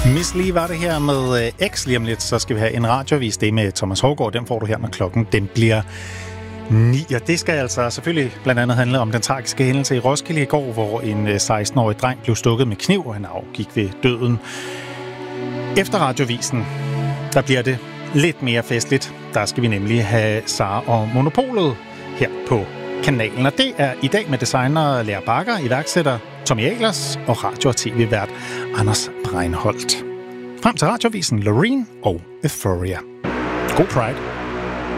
Miss Li var det her med X. Lige om lidt, så skal vi have en radioavis. Det med Thomas Hårgaard. Den får du her, når klokken den bliver 9. Og det skal altså selvfølgelig blandt andet handle om den tragiske hændelse i Roskilde i går, hvor en 16-årig dreng blev stukket med kniv, og han afgik ved døden. Efter radioavisen, der bliver det lidt mere festligt. Der skal vi nemlig have Sara og Monopolet her på kanalen. Og det er i dag med designer Lea Bakker, iværksætter Tommy Ahlers og radio- og tv-vært Anders Breinholt. Frem til radioavisen Loreen og Euphoria. God Pride!